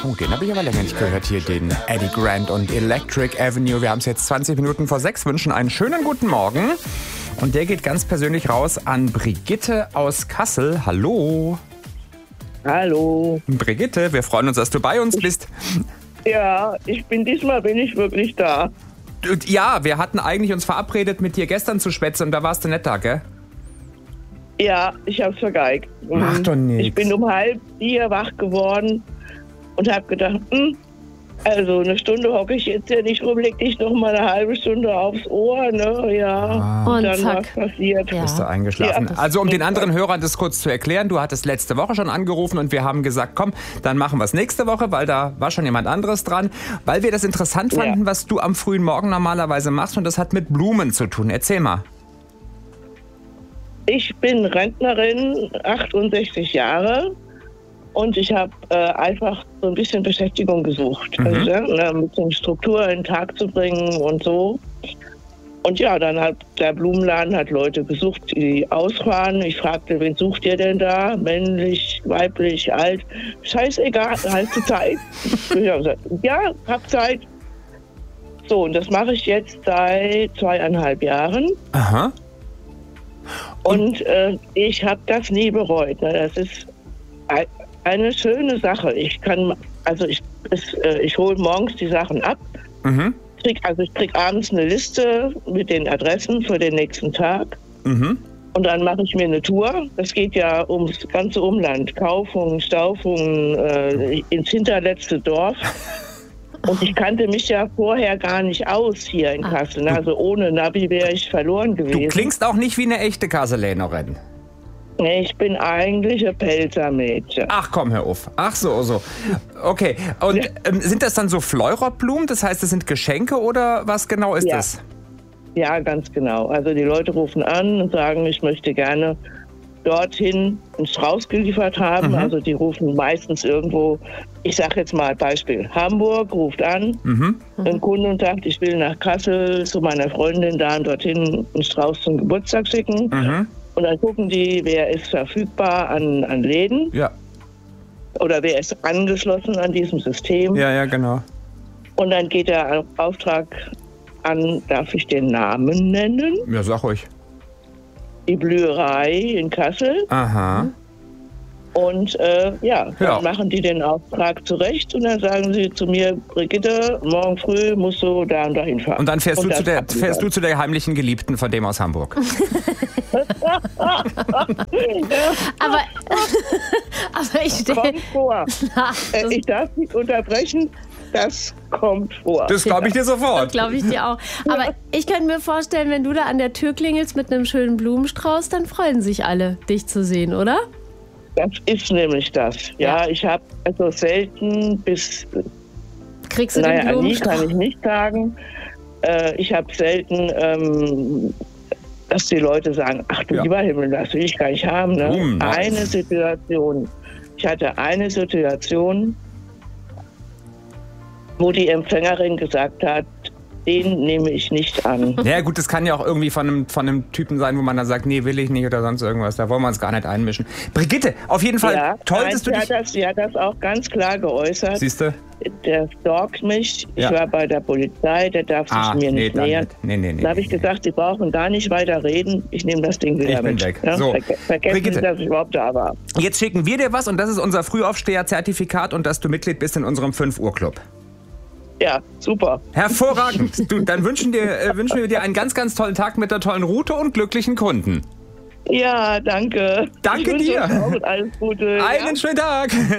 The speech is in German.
Oh, den habe ich aber länger nicht gehört hier, den Eddie Grant und Electric Avenue. Wir haben es jetzt 20 Minuten vor 6, wünschen einen schönen guten Morgen. Und der geht ganz persönlich raus an Brigitte aus Kassel. Hallo. Hallo. Brigitte, wir freuen uns, dass du bei uns bist. Ja, diesmal bin ich wirklich da. Ja, wir hatten eigentlich uns verabredet, mit dir gestern zu schwätzen und da warst du nicht da, gell? Ja, ich hab's vergeigt. Macht doch nichts. Ich bin um 3:30 wach geworden und hab gedacht, also eine Stunde hocke ich jetzt ja nicht rum, leg dich noch mal eine halbe Stunde aufs Ohr, ne? Ja, und dann zack. was passiert. Ja. Bist du eingeschlafen. Ja. Also um den anderen Hörern das kurz zu erklären, du hattest letzte Woche schon angerufen und wir haben gesagt, komm, dann machen wir es nächste Woche, weil da war schon jemand anderes dran, weil wir das interessant fanden, was du am frühen Morgen normalerweise machst und das hat mit Blumen zu tun. Erzähl mal. Ich bin Rentnerin, 68 Jahre. Und ich habe einfach so ein bisschen Beschäftigung gesucht, also, ein bisschen Struktur in den Tag zu bringen und so. Und ja, dann hat der Blumenladen Leute gesucht, die ausfahren. Ich fragte, wen sucht ihr denn da? Männlich, weiblich, alt? Scheißegal, halt zur Zeit. Ich habe gesagt, ja, hab Zeit. So, und das mache ich jetzt seit 2,5 Jahren. Aha. Und ich habe das nie bereut. Ne? Das ist eine schöne Sache. Ich hole morgens die Sachen ab. Ich krieg abends eine Liste mit den Adressen für den nächsten Tag. Und dann mache ich mir eine Tour. Das geht ja ums ganze Umland. Kaufungen, Staufungen, ins hinterletzte Dorf. Und ich kannte mich ja vorher gar nicht aus hier in Kassel. Also ohne Navi wäre ich verloren gewesen. Du klingst auch nicht wie eine echte Kasselänerin. Ich bin eigentlich ein Pelzermädchen. Ach komm, hör auf. Ach so. Okay. Und sind das dann so Fleurop-Blumen? Das heißt, das sind Geschenke oder was genau ist das? Ja, ganz genau. Also die Leute rufen an und sagen, ich möchte gerne dorthin einen Strauß geliefert haben. Also die rufen meistens irgendwo, ich sage jetzt mal Beispiel, Hamburg ruft an, ein Kunde und sagt, ich will nach Kassel zu meiner Freundin da und dorthin einen Strauß zum Geburtstag schicken. Und dann gucken die, wer ist verfügbar an Läden. Ja. Oder wer ist angeschlossen an diesem System. Ja, genau. Und dann geht der Auftrag an, darf ich den Namen nennen? Ja, sag ruhig. Die Blüherei in Kassel. Aha. Und dann machen die den Auftrag zurecht und dann sagen sie zu mir, Brigitte, morgen früh musst du da und dahin fahren. Und dann fährst du zu der heimlichen Geliebten von dem aus Hamburg. aber ich kommt vor. Ich darf nicht unterbrechen. Das kommt vor. Das glaube ich dir sofort. Das glaube ich dir auch. Aber ich könnte mir vorstellen, wenn du da an der Tür klingelst mit einem schönen Blumenstrauß, dann freuen sich alle, dich zu sehen, oder? Das ist nämlich das. Ja, ich habe also selten bis... Kriegst du den Blumenstrauß? Kann ich nicht sagen. Ich habe selten, dass die Leute sagen, ach du lieber Himmel, das will ich gar nicht haben. Ne? Ich hatte eine Situation, wo die Empfängerin gesagt hat, den nehme ich nicht an. Ja gut, das kann ja auch irgendwie von einem Typen sein, wo man dann sagt, nee, will ich nicht oder sonst irgendwas. Da wollen wir uns gar nicht einmischen. Brigitte, auf jeden Fall toll, dass du dich... Sie hat das auch ganz klar geäußert. Siehst du? Der stalkt mich. Ich war bei der Polizei, der darf sich mir nicht nähern. Nee. Da habe ich gesagt, Sie brauchen gar nicht weiter reden. Ich nehme das Ding wieder mit. Ich bin weg. Ja? So. Vergessen Brigitte, Sie, dass ich überhaupt da war. Jetzt schicken wir dir was und das ist unser Frühaufsteher-Zertifikat und dass du Mitglied bist in unserem 5-Uhr-Club. Ja, super. Hervorragend. Dann wünschen wir dir einen ganz, ganz tollen Tag mit der tollen Route und glücklichen Kunden. Ja, danke. Danke dir. Alles Gute. Einen schönen Tag.